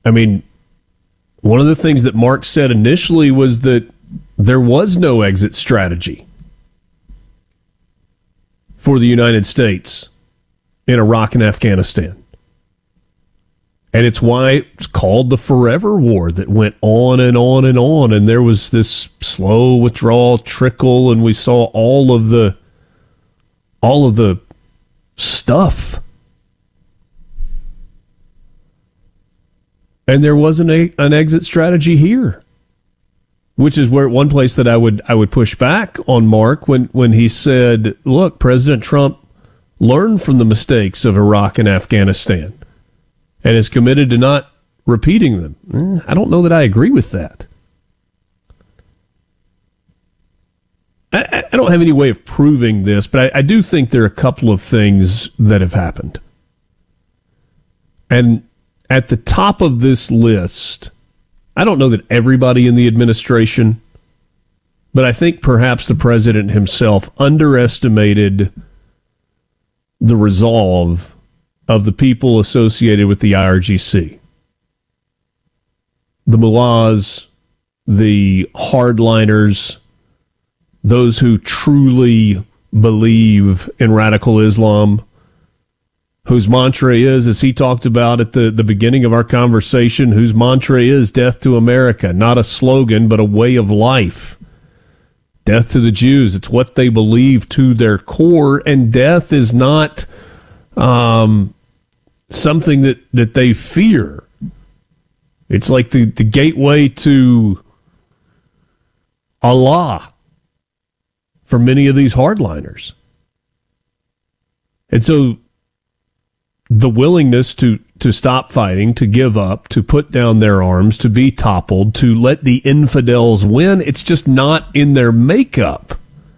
I mean, one of the things that Mark said initially was that there was no exit strategy for the United States in Iraq and Afghanistan. And it's why it's called the Forever War, that went on and on and on. And there was this slow withdrawal trickle, and we saw all of the stuff. And there wasn't an exit strategy here, which is where one place that I would push back on Mark when he said, look, President Trump learned from the mistakes of Iraq and Afghanistan and is committed to not repeating them. I don't know that I agree with that. I don't have any way of proving this, but I do think there are a couple of things that have happened. And at the top of this list, I don't know that everybody in the administration, but I think perhaps the president himself underestimated the resolve of the people associated with the IRGC. The mullahs, the hardliners, those who truly believe in radical Islam, whose mantra is, as he talked about at the beginning of our conversation, whose mantra is death to America, not a slogan, but a way of life. Death to the Jews. It's what they believe to their core, and death is not something that they fear. It's like the gateway to Allah for many of these hardliners. And so the willingness to stop fighting, to give up, to put down their arms, to be toppled, to let the infidels win, it's just not in their makeup.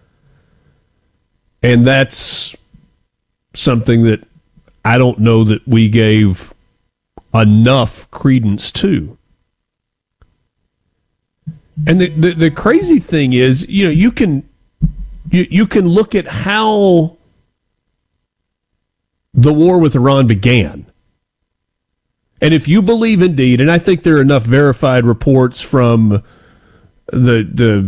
And that's something that I don't know that we gave enough credence to. And the crazy thing is, you can look at how the war with Iran began. And if you believe indeed, and I think there are enough verified reports from the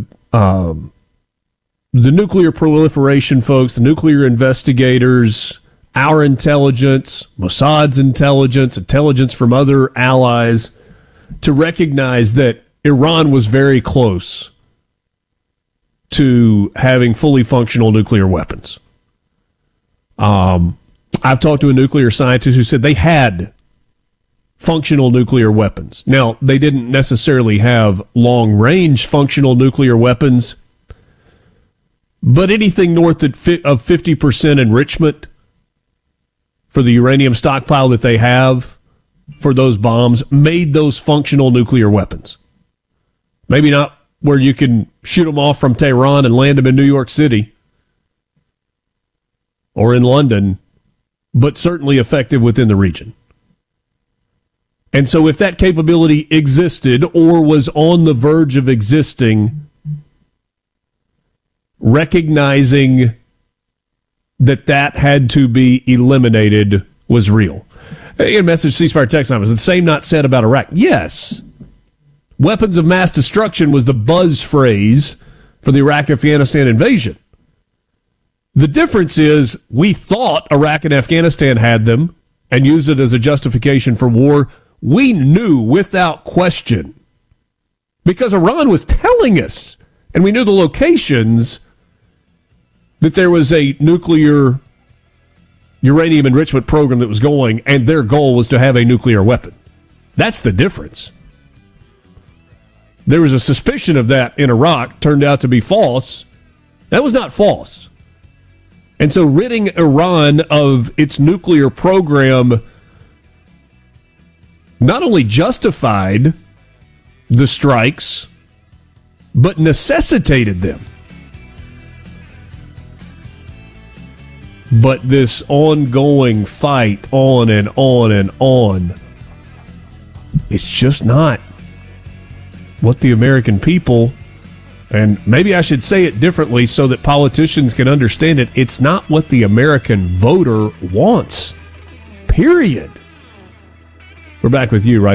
nuclear proliferation folks, the nuclear investigators, our intelligence, Mossad's intelligence from other allies, to recognize that Iran was very close to having fully functional nuclear weapons. I've talked to a nuclear scientist who said they had functional nuclear weapons. Now, they didn't necessarily have long-range functional nuclear weapons, but anything north of 50% enrichment for the uranium stockpile that they have for those bombs made those functional nuclear weapons. Maybe not where you can shoot them off from Tehran and land them in New York City or in London, but certainly effective within the region. And so if that capability existed or was on the verge of existing, recognizing that had to be eliminated was real. A message, ceasefire text line, was the same not said about Iraq. Yes. Weapons of mass destruction was the buzz phrase for the Iraq-Afghanistan invasion. The difference is we thought Iraq and Afghanistan had them and used it as a justification for war. We knew without question, because Iran was telling us, and we knew the locations, that there was a nuclear uranium enrichment program that was going, and their goal was to have a nuclear weapon. That's the difference. There was a suspicion of that in Iraq, turned out to be false. That was not false. And so ridding Iran of its nuclear program not only justified the strikes, but necessitated them. But this ongoing fight on and on and on, it's just not what the American people, and maybe I should say it differently so that politicians can understand it, it's not what the American voter wants. Period. We're back with you right